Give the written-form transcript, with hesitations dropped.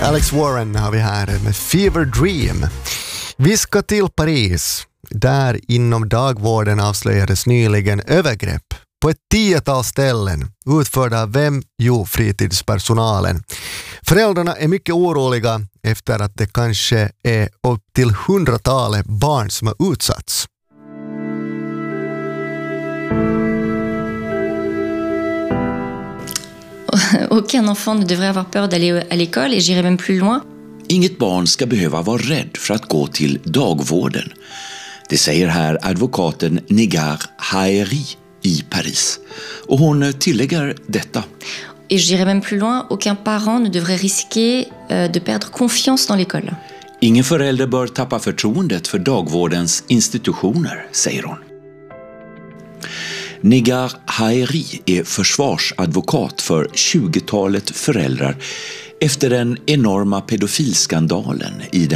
Alex Warren har vi här med Fever Dream. Vi ska till Paris. Där inom dagvården avslöjades nyligen övergrepp på ett 10-tal ställen utförda av vem? Jo, fritidspersonalen. Föräldrarna är mycket oroliga efter att det kanske är upp till 100-talet barn som har utsatts. Aucun enfant ne devrait avoir peur d'aller à l'école et j'irai même plus loin. Inget barn ska behöva vara rädd för att gå till dagvården. Det säger här advokaten Nigar Haeri i Paris. Och hon tillägger detta. Et j'irai même plus loin, aucun parent ne devrait risquer de perdre confiance dans l'école. Ingen förälder bör tappa förtroendet för dagvårdens institutioner, säger hon. Nigar Haeri är försvarsadvokat för 20-talet föräldrar efter den enorma pedofilskandalen i